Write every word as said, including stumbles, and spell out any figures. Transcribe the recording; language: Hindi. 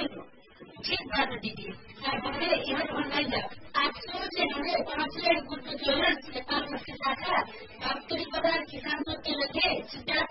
बोलेको ठिक बाटो दिदी हामीले यहाँ भन्दैन आजले हमें पाँच लाख कुछ जोड़न नेपाल की शाखा वास्तविक पदार्थ किसान के लगे चिंता